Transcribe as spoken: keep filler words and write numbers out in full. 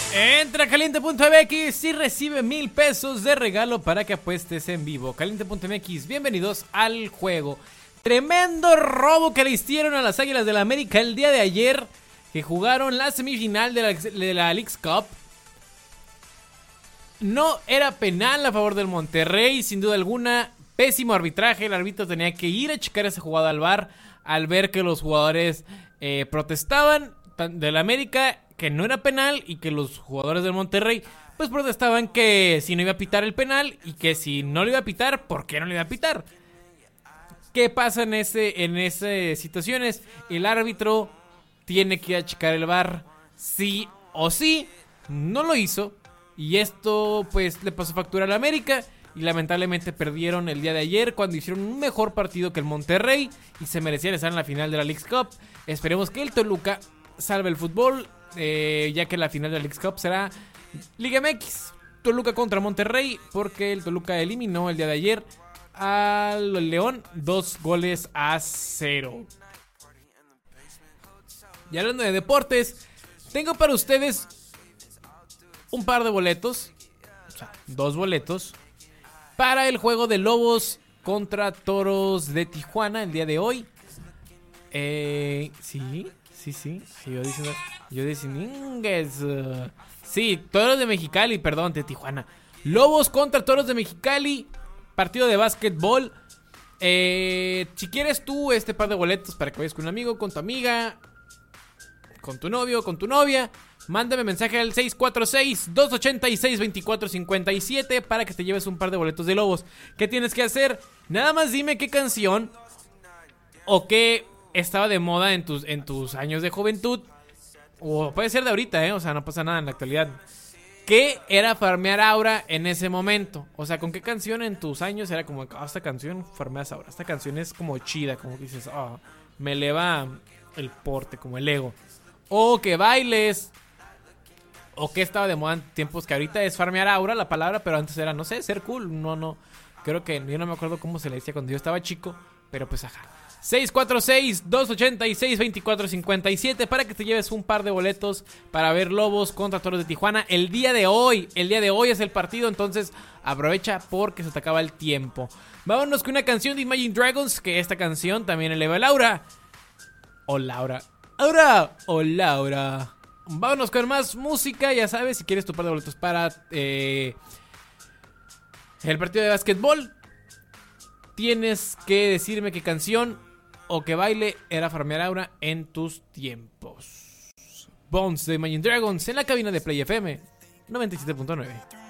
Entra a caliente punto m x y recibe mil pesos de regalo para que apuestes en vivo. caliente punto m x, bienvenidos al juego. Tremendo robo que le hicieron a las Águilas del la América el día de ayer, que jugaron la semifinal de la, de la Leagues Cup. No era penal a favor del Monterrey, sin duda alguna. Pésimo arbitraje, el árbitro tenía que ir a checar esa jugada al V A R al ver que los jugadores eh, protestaban del América que no era penal y que los jugadores del Monterrey pues protestaban que si no iba a pitar el penal y que si no lo iba a pitar, ¿por qué no lo iba a pitar? ¿Qué pasa en ese en esas situaciones? El árbitro tiene que ir a checar el V A R sí o sí, no lo hizo y esto pues le pasó factura al América y lamentablemente perdieron el día de ayer cuando hicieron un mejor partido que el Monterrey y se merecían estar en la final de la Leagues Cup. Esperemos que el Toluca salve el fútbol, eh, ya que la final de la Leagues Cup será Liga M X, Toluca contra Monterrey, porque el Toluca eliminó el día de ayer al León dos goles a cero. Y hablando de deportes, tengo para ustedes un par de boletos, o sea, dos boletos, para el juego de Lobos contra Toros de Tijuana el día de hoy. Eh, sí, sí, sí. Yo diciendo, yo diciendo, uh, sí, Toros de Mexicali, perdón, de Tijuana. Lobos contra Toros de Mexicali, partido de básquetbol. Eh, si quieres tú este par de boletos para que vayas con un amigo, con tu amiga, con tu novio, con tu novia, mándame mensaje al seis cuatro seis, dos ocho seis, dos cuatro cinco siete para que te lleves un par de boletos de Lobos. ¿Qué tienes que hacer? Nada más dime qué canción o qué estaba de moda en tus, en tus años de juventud, o puede ser de ahorita, ¿eh? O sea, no pasa nada en la actualidad. ¿Qué era farmear aura en ese momento? O sea, ¿con qué canción en tus años era como, oh, esta canción farmeas aura? Esta canción es como chida, como que dices, oh, me eleva el porte, como el ego. O que bailes, o que estaba de moda en tiempos que ahorita es farmear aura la palabra, pero antes era, no sé, ser cool. No, no, creo que yo no me acuerdo cómo se le decía cuando yo estaba chico, pero pues ajá. seis cuatro seis, dos ocho seis, dos cuatro cinco siete para que te lleves un par de boletos para ver Lobos contra Toros de Tijuana el día de hoy. El día de hoy es el partido, entonces aprovecha porque se te acaba el tiempo. Vámonos con una canción de Imagine Dragons, que esta canción también eleva el aura. O Laura. Aura o Laura. Vámonos con más música, ya sabes, si quieres tu par de boletos para eh, el partido de básquetbol, tienes que decirme qué canción o qué baile era farmear aura en tus tiempos. Bones de Imagine Dragons en la cabina de Play F M noventa y siete punto nueve.